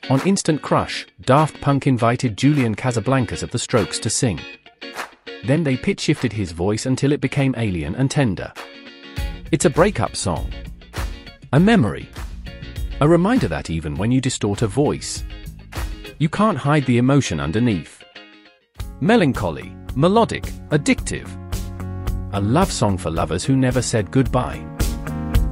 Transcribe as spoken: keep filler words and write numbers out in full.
On Instant Crush, Daft Punk invited Julian Casablancas of The Strokes to sing. Then they pitch-shifted his voice until it became alien and tender. It's a breakup song. A memory. A reminder that even when you distort a voice, you can't hide the emotion underneath. Melancholy, melodic, addictive. A love song for lovers who never said goodbye.